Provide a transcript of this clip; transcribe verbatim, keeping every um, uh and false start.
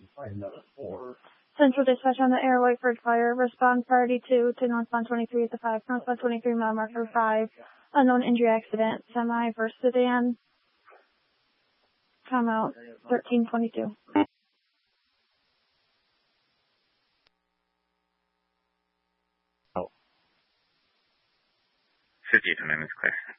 Central dispatch on the air, Whiteford Fire. Respond priority two to northbound twenty-three at the five. Northbound twenty-three, mile marker five. Unknown injury accident. Semi versus sedan. Come out thirteen twenty-two. fifty-eight minutes clear.